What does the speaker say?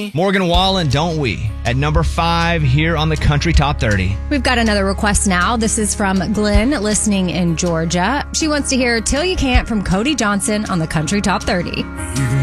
me. Morgan Wallen, Don't We? At number 5 here on the Country Top 30. We've got another request now. This is from Glenn, listening in Georgia. She wants to hear Till You Can't from Cody Johnson on the Country Top 30.